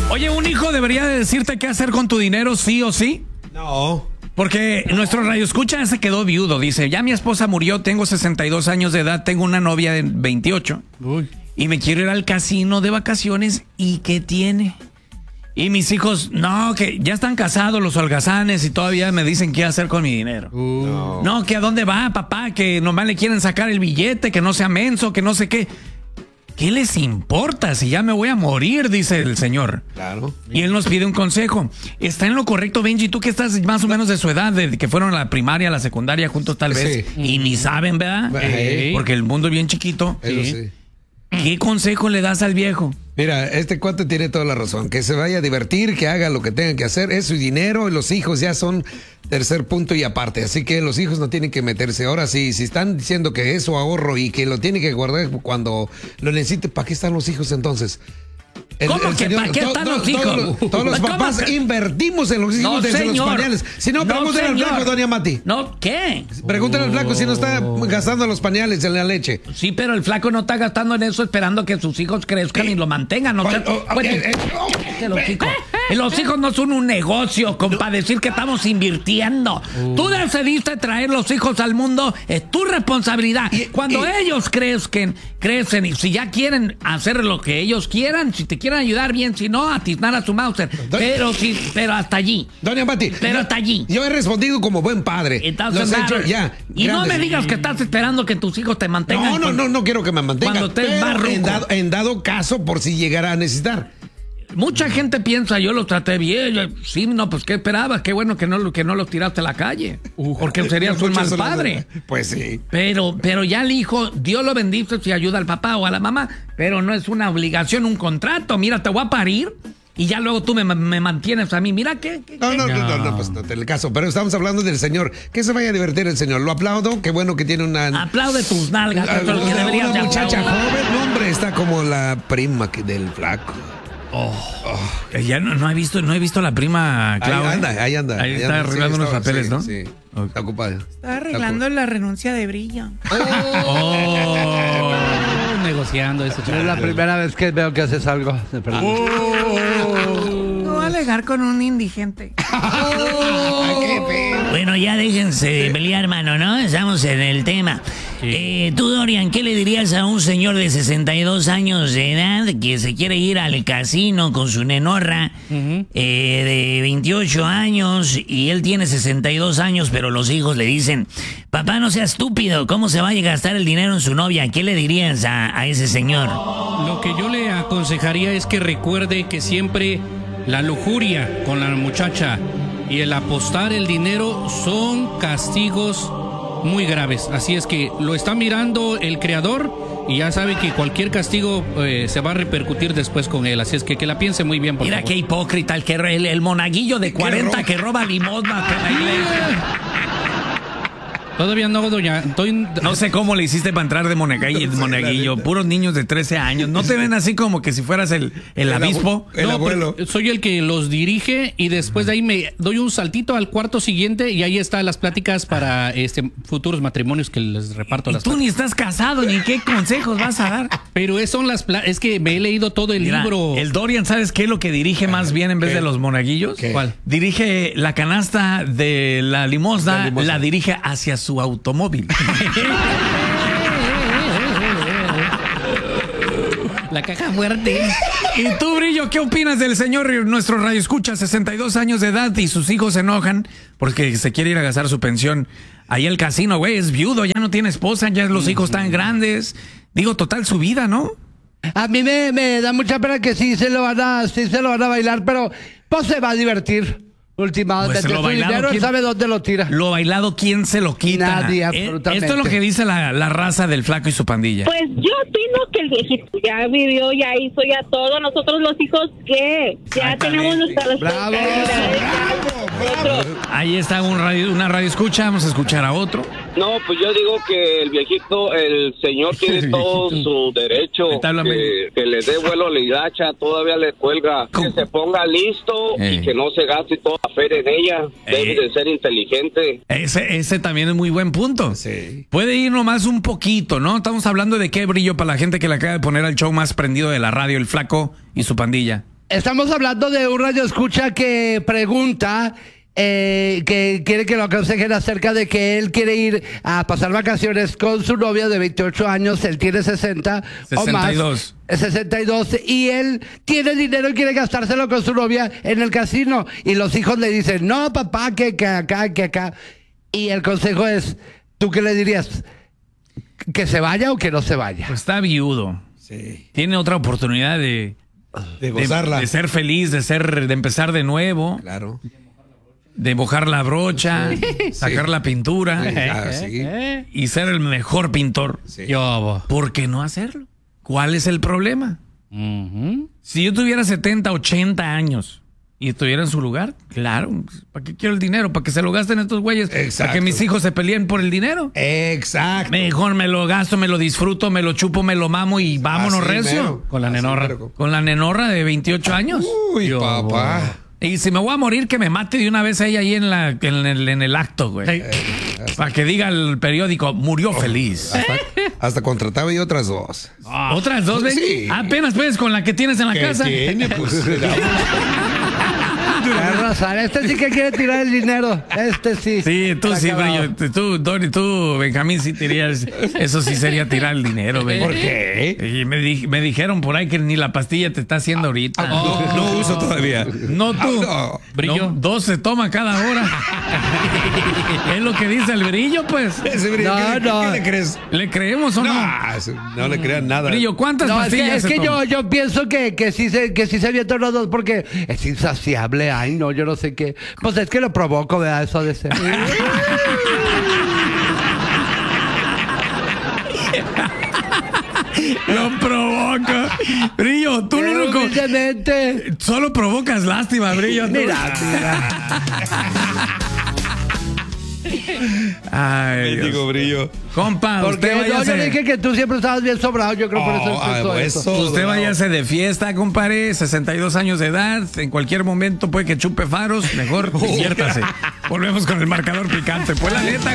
Oye, ¿un hijo debería de decirte qué hacer con tu dinero, sí o sí? No. Porque nuestro radioescucha se quedó viudo. Dice, ya mi esposa murió, tengo 62 años de edad, tengo una novia de 28. Uy. Y me quiero ir al casino de vacaciones. ¿Y qué tiene? Y mis hijos, no, que ya están casados los holgazanes y todavía me dicen qué hacer con mi dinero. No, que a dónde va, papá, que nomás le quieren sacar el billete, que no sea menso, que no sé qué. ¿Qué les importa si ya me voy a morir? Dice el señor. Claro. Y él nos pide un consejo. ¿Está en lo correcto, Benji? Tú que estás más o menos de su edad, de que fueron a la primaria, a la secundaria juntos tal vez, Sí. y ni saben, ¿verdad? Porque el mundo es bien chiquito. Eso sí. ¿Qué consejo le das al viejo? Mira, este cuate tiene toda la razón. Que se vaya a divertir, que haga lo que tenga que hacer. Es su dinero y los hijos ya son tercer punto y aparte. Así que los hijos no tienen que meterse. Ahora sí, si están diciendo que es su ahorro y que lo tiene que guardar cuando lo necesite, ¿para qué están los hijos entonces? ¿Cómo que para qué están los hijos? Todos los papás invertimos en los hijos No, desde los señor. pañales. Si no, pregúntale al señor. flaco, doña Mati. No, ¿qué? Pregúntale al flaco si no está gastando los pañales en la leche. Sí, pero el flaco no está gastando en eso esperando que sus hijos crezcan y lo mantengan. No sea- que los hijos no son un negocio, para decir que estamos invirtiendo. Tú decidiste traer los hijos al mundo, es tu responsabilidad. Cuando ellos crecen y si ya quieren hacer lo que ellos quieran, si te quieren ayudar bien, si no, atiznar a su Mauser. Pero hasta allí. Doña Mati. Pero hasta allí. Yo he respondido como buen padre. Entonces, Los he hecho ya. y no grandes. me digas que estás esperando que tus hijos te mantengan. No quiero que me mantengan. Cuando estés pero más ruco. en dado caso, por si llegara a necesitar. Mucha gente piensa, yo los traté bien. Sí, no, pues ¿qué esperabas? Qué bueno que no los tiraste a la calle. Porque serías un mal padre. Pues sí. Pero ya el hijo, Dios lo bendice si ayuda al papá o a la mamá, pero no es una obligación, un contrato. Mira, te voy a parir y ya luego tú me mantienes a mí. Mira qué. No, pues no te el caso. Pero estamos hablando del señor. Que se vaya a divertir el señor. Lo aplaudo. Qué bueno que tiene una... Aplaude tus nalgas. Eso es lo que deberías de una muchacha aplaudir. joven. No, hombre, está como la prima del flaco. Ya no he visto la prima Claudia. Ahí anda. Ahí está arreglando unos papeles, ¿no? Sí. Está ocupada. Está arreglando la renuncia de Brillo. Negociando eso. Es la primera vez que veo que haces algo. No va a alegar con un indigente. Bueno, ya déjense pelear, hermano, ¿no? Estamos en el tema. Tú, Dorian, ¿qué le dirías a un señor de 62 años de edad que se quiere ir al casino con su nenorra de 28 años y él tiene 62 años, pero los hijos le dicen, papá, no sea estúpido, ¿cómo se va a gastar el dinero en su novia? ¿Qué le dirías a ese señor? Lo que yo le aconsejaría es que recuerde que siempre la lujuria con la muchacha y el apostar el dinero son castigos muy graves. Así es que lo está mirando el creador y ya sabe que cualquier castigo se va a repercutir después con él. Así es que la piense muy bien, por Mira favor. qué hipócrita, el monaguillo de 40 que roba limosna en la iglesia. Todavía no, doña. No sé cómo le hiciste para entrar de monaguillo. Puros niños de 13 años. ¿No te ven así como que si fueras el obispo? El abuelo. Soy el que los dirige y después de ahí me doy un saltito al cuarto siguiente y ahí están las pláticas para futuros matrimonios que les reparto Y las tú pláticas. ni estás casado, ni qué consejos vas a dar. Pero es que me he leído todo el Mira, libro. el Dorian, ¿sabes qué es lo que dirige más bien en vez de los monaguillos? ¿Qué? ¿Cuál? Dirige la canasta de la limosna, la dirige hacia su automóvil. La caja fuerte. ¿Y tú, Brillo, qué opinas del señor, nuestro radioescucha, 62 años de edad y sus hijos se enojan porque se quiere ir a gastar su pensión ahí al casino, güey? Es viudo, ya no tiene esposa, ya los hijos están grandes. Digo, total, su vida, ¿no? A mí me da mucha pena que sí se lo van a bailar, pero pues se va a divertir. Últimamente, Pues lo su bailado, dinero, ¿quién? ¿sabe dónde lo tira? Lo bailado, ¿quién se lo quita? Nadie, absolutamente. Esto es lo que dice la raza del flaco y su pandilla. Pues yo opino que el viejito ya vivió, ya hizo, ya todo. Nosotros los hijos, ¿qué? Ya tenemos nuestra Bravo, responsabilidad. Ahí está una radio escucha, vamos a escuchar a otro. No, pues yo digo que el viejito, el señor tiene todo su derecho, Está hablando. que le dé vuelo a la hilacha, todavía le cuelga, ¿Cómo? que se ponga listo y que no se gaste toda la feria en ella, debe de ser inteligente. Ese también es muy buen punto. Sí. Puede ir nomás un poquito, ¿no? Estamos hablando de qué, Brillo, para la gente que le acaba de poner al show más prendido de la radio, el flaco y su pandilla. Estamos hablando de un radioescucha que pregunta, que quiere que lo aconsejen acerca de que él quiere ir a pasar vacaciones con su novia de 28 años, él tiene 60 o más. 62, y él tiene dinero y quiere gastárselo con su novia en el casino. Y los hijos le dicen, no, papá, que acá. Y el consejo es, ¿tú qué le dirías? ¿Que se vaya o que no se vaya? Pues está viudo. Sí. Tiene otra oportunidad de gozarla. de ser feliz, de empezar de nuevo. Claro. De mojar la brocha, sacar la pintura Sí. y ser el mejor pintor. Sí. ¿Por qué no hacerlo? ¿Cuál es el problema? Si yo tuviera 70, 80 años y estuviera en su lugar, claro, ¿para qué quiero el dinero? ¿Para que se lo gasten estos güeyes? Exacto. ¿Para que mis hijos se peleen por el dinero? Exacto. Mejor me lo gasto, me lo disfruto, me lo chupo, me lo mamo y vámonos Así recio. mero. Con la nenorra. Con la nenorra de 28 años. Uy, papá. Y si me voy a morir, que me mate de una vez ella ahí en el acto, güey. Para que diga el periódico, murió feliz. Hasta contrataba y otras dos. ¿Otras dos, ven? Sí. Apenas puedes con la que tienes en la casa. Tiene, pues, Este sí que quiere tirar el dinero. Este sí. Sí, tú Está sí, acabado. Brillo. Tú, Benjamín, sí tirías. Eso sí sería tirar el dinero, güey. ¿Por qué? Y me dijeron por ahí que ni la pastilla te está haciendo ahorita. No uso todavía. No tú. No. Brillo. No, 2 se toma cada hora. Es lo que dice el Brillo, pues. Ese Brillo, No. ¿qué le crees? ¿Le creemos o no? No le crean nada. Brillo, ¿cuántas No, pastillas es se que toma? yo pienso que sí se avientan los dos porque es insaciable. Ay, no, yo no sé qué. Pues es que lo provoco, ¿verdad? Eso de ser. Lo provoca. Brillo, tú lo único. Humildemente. Solo provocas lástima, Brillo. tú. Mira. Ay, Dios. Digo, Brillo. Compa, Porque usted no, yo váyase. dije que tú siempre estabas bien sobrado. Yo creo por eso empezó esto. Usted váyase de fiesta, compadre. 62 años de edad. En cualquier momento puede que chupe faros. Mejor diviértase. Volvemos con el marcador picante. Pues la neta.